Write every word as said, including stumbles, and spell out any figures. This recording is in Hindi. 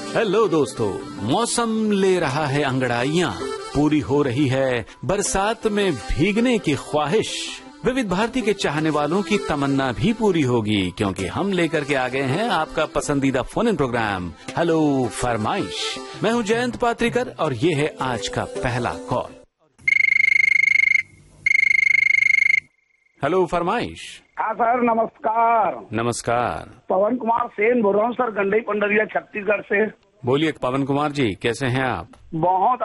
हेलो दोस्तों, मौसम ले रहा है अंगड़ाइयाँ, पूरी हो रही है बरसात में भीगने की ख्वाहिश। विविध भारती के चाहने वालों की तमन्ना भी पूरी होगी, क्योंकि हम लेकर के आ गए हैं आपका पसंदीदा फोन इन प्रोग्राम हेलो फरमाइश। मैं हूं जयंत पात्रिकर और ये है आज का पहला कॉल। हेलो फरमाइश। हाँ सर, नमस्कार। नमस्कार। पवन कुमार सेन बोल रहा हूँ सर, गंडई पंडरिया छत्तीसगढ़ से। बोलिए पवन कुमार जी, कैसे हैं आप? बहुत